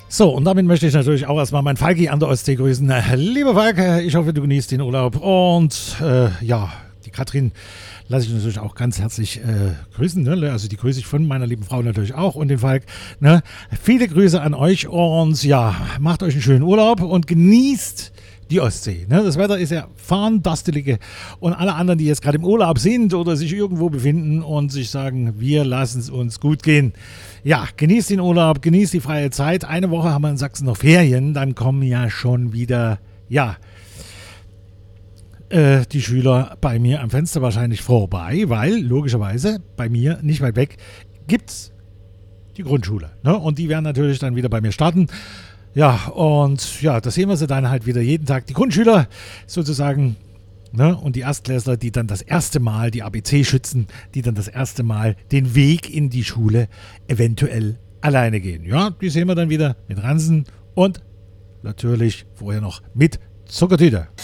So, und damit möchte ich natürlich auch erstmal meinen Falki an der Ostsee grüßen. Lieber Falk, ich hoffe, du genießt den Urlaub. Und ja, die Katrin lasse ich natürlich auch ganz herzlich grüßen. Ne? Also die grüße ich von meiner lieben Frau natürlich auch und den Falk. Ne? Viele Grüße an euch und ja, macht euch einen schönen Urlaub und genießt die Ostsee. Ne? Das Wetter ist ja fantastisch. Und alle anderen, die jetzt gerade im Urlaub sind oder sich irgendwo befinden und sich sagen, wir lassen es uns gut gehen. Ja, genießt den Urlaub, genießt die freie Zeit. Eine Woche haben wir in Sachsen noch Ferien, dann kommen ja schon wieder, ja, die Schüler bei mir am Fenster wahrscheinlich vorbei, weil logischerweise bei mir nicht weit weg gibt es die Grundschule. Ne? Und die werden natürlich dann wieder bei mir starten. Ja, und ja, da sehen wir sie dann halt wieder jeden Tag. Die Grundschüler sozusagen, ne? Und die Erstklässler, die dann das erste Mal, die ABC-Schützen, die dann das erste Mal den Weg in die Schule eventuell alleine gehen. Ja, die sehen wir dann wieder mit Ransen und natürlich vorher noch mit Zuckertüte.